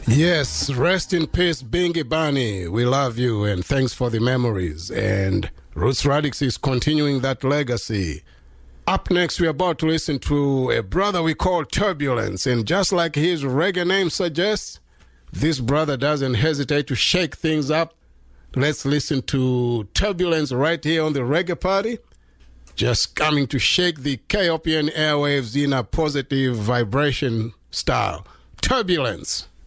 Yes, rest in peace, Bingy Bani. We love you and thanks for the memories. And Roots Radix is continuing that legacy. Up next, we're about to listen to a brother we call Turbulence. And just like his reggae name suggests, this brother doesn't hesitate to shake things up. Let's listen to Turbulence right here on the Reggae Party. Just coming to shake the Ethiopian airwaves in a positive vibration style. Turbulence.